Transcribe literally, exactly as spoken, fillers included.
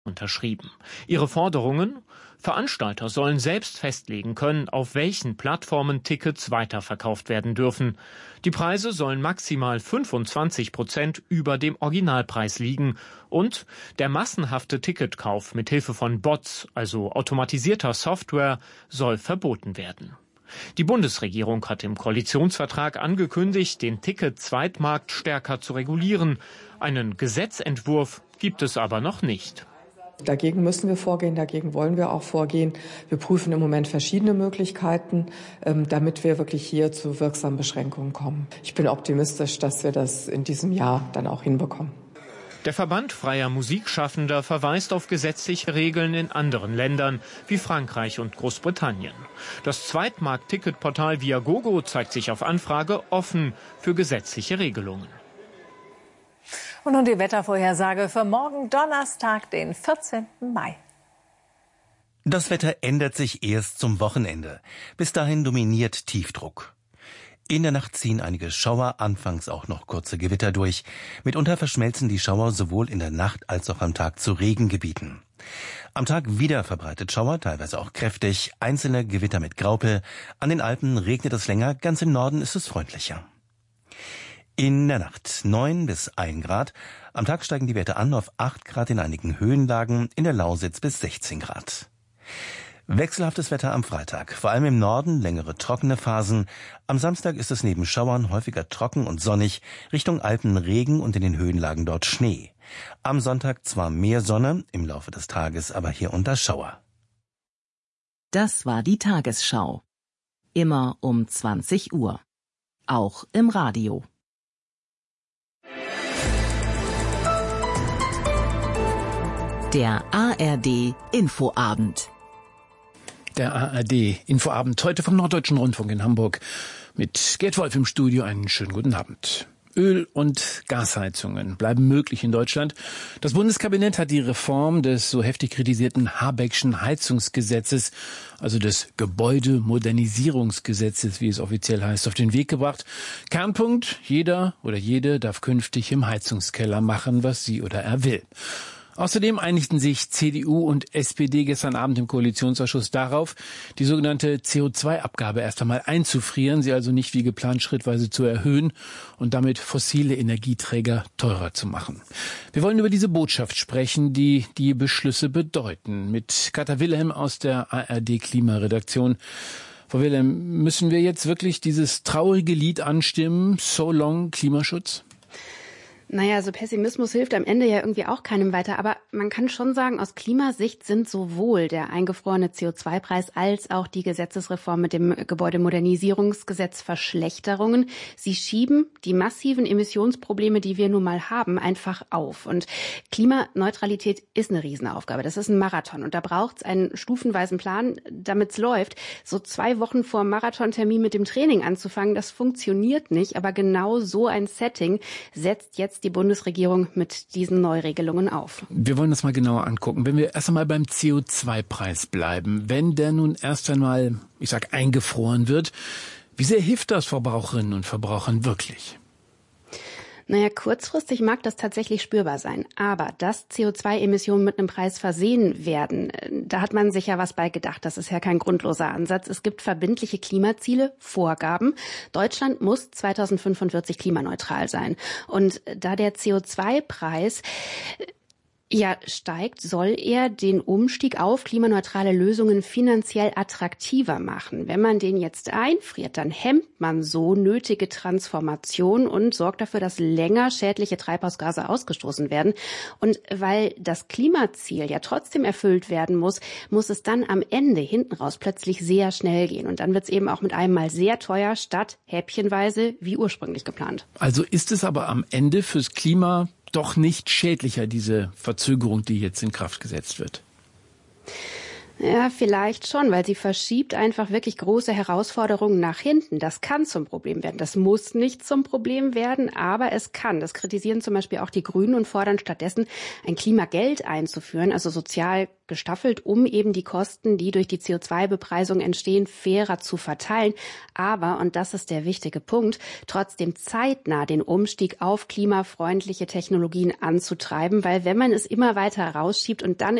unterschrieben. Ihre Forderungen? Veranstalter sollen selbst festlegen können, auf welchen Plattformen Tickets weiterverkauft werden dürfen. Die Preise sollen maximal fünfundzwanzig Prozent über dem Originalpreis liegen. Und der massenhafte Ticketkauf mit Hilfe von Bots, also automatisierter Software, soll verboten werden. Die Bundesregierung hat im Koalitionsvertrag angekündigt, den Ticket-Zweitmarkt stärker zu regulieren. Einen Gesetzentwurf gibt es aber noch nicht. Dagegen müssen wir vorgehen, dagegen wollen wir auch vorgehen. Wir prüfen im Moment verschiedene Möglichkeiten, damit wir wirklich hier zu wirksamen Beschränkungen kommen. Ich bin optimistisch, dass wir das in diesem Jahr dann auch hinbekommen. Der Verband freier Musikschaffender verweist auf gesetzliche Regeln in anderen Ländern wie Frankreich und Großbritannien. Das Zweitmarkt-Ticketportal Viagogo zeigt sich auf Anfrage offen für gesetzliche Regelungen. Und nun die Wettervorhersage für morgen Donnerstag, den vierzehnten Mai. Das Wetter ändert sich erst zum Wochenende. Bis dahin dominiert Tiefdruck. In der Nacht ziehen einige Schauer, anfangs auch noch kurze Gewitter durch. Mitunter verschmelzen die Schauer sowohl in der Nacht als auch am Tag zu Regengebieten. Am Tag wieder verbreitet Schauer, teilweise auch kräftig, einzelne Gewitter mit Graupel. An den Alpen regnet es länger, ganz im Norden ist es freundlicher. In der Nacht neun bis ein Grad. Am Tag steigen die Werte an auf acht Grad in einigen Höhenlagen, in der Lausitz bis sechzehn Grad. Wechselhaftes Wetter am Freitag, vor allem im Norden längere trockene Phasen. Am Samstag ist es neben Schauern häufiger trocken und sonnig, Richtung Alpen Regen und in den Höhenlagen dort Schnee. Am Sonntag zwar mehr Sonne, im Laufe des Tages aber hier und da Schauer. Das war die Tagesschau. Immer um zwanzig Uhr. Auch im Radio. Der A R D Infoabend. Der A R D Infoabend heute vom Norddeutschen Rundfunk in Hamburg mit Gerd Wolf im Studio. Einen schönen guten Abend. Öl- und Gasheizungen bleiben möglich in Deutschland. Das Bundeskabinett hat die Reform des so heftig kritisierten Habeckschen Heizungsgesetzes, also des Gebäudemodernisierungsgesetzes, wie es offiziell heißt, auf den Weg gebracht. Kernpunkt: Jeder oder jede darf künftig im Heizungskeller machen, was sie oder er will. Außerdem einigten sich C D U und S P D gestern Abend im Koalitionsausschuss darauf, die sogenannte C O zwei Abgabe erst einmal einzufrieren, sie also nicht wie geplant schrittweise zu erhöhen und damit fossile Energieträger teurer zu machen. Wir wollen über diese Botschaft sprechen, die die Beschlüsse bedeuten, mit Katha Wilhelm aus der A R D Klimaredaktion. Frau Wilhelm, müssen wir jetzt wirklich dieses traurige Lied anstimmen, So Long Klimaschutz? Naja, so Pessimismus hilft am Ende ja irgendwie auch keinem weiter. Aber man kann schon sagen, aus Klimasicht sind sowohl der eingefrorene C O zwei Preis als auch die Gesetzesreform mit dem Gebäudemodernisierungsgesetz Verschlechterungen. Sie schieben die massiven Emissionsprobleme, die wir nun mal haben, einfach auf. Und Klimaneutralität ist eine Riesenaufgabe. Das ist ein Marathon. Und da braucht es einen stufenweisen Plan, damit es läuft. So zwei Wochen vor Marathontermin mit dem Training anzufangen, das funktioniert nicht. Aber genau so ein Setting setzt jetzt die Bundesregierung mit diesen Neuregelungen auf. Wir wollen das mal genauer angucken. Wenn wir erst einmal beim C O zwei Preis bleiben, wenn der nun erst einmal, ich sag, eingefroren wird, wie sehr hilft das Verbraucherinnen und Verbrauchern wirklich? Naja, kurzfristig mag das tatsächlich spürbar sein. Aber dass C O zwei Emissionen mit einem Preis versehen werden, da hat man sich ja was bei gedacht. Das ist ja kein grundloser Ansatz. Es gibt verbindliche Klimaziele, Vorgaben. Deutschland muss zweitausendfünfundvierzig klimaneutral sein. Und da der C O zwei Preis ja steigt, soll er den Umstieg auf klimaneutrale Lösungen finanziell attraktiver machen. Wenn man den jetzt einfriert, dann hemmt man so nötige Transformation und sorgt dafür, dass länger schädliche Treibhausgase ausgestoßen werden. Und weil das Klimaziel ja trotzdem erfüllt werden muss, muss es dann am Ende hinten raus plötzlich sehr schnell gehen. Und dann wird es eben auch mit einem Mal sehr teuer statt häppchenweise wie ursprünglich geplant. Also ist es aber am Ende fürs Klima doch nicht schädlicher, diese Verzögerung, die jetzt in Kraft gesetzt wird? Ja, vielleicht schon, weil sie verschiebt einfach wirklich große Herausforderungen nach hinten. Das kann zum Problem werden. Das muss nicht zum Problem werden, aber es kann. Das kritisieren zum Beispiel auch die Grünen und fordern stattdessen, ein Klimageld einzuführen, also sozial gestaffelt, um eben die Kosten, die durch die C O zwei Bepreisung entstehen, fairer zu verteilen. Aber, und das ist der wichtige Punkt, trotzdem zeitnah den Umstieg auf klimafreundliche Technologien anzutreiben, weil wenn man es immer weiter rausschiebt und dann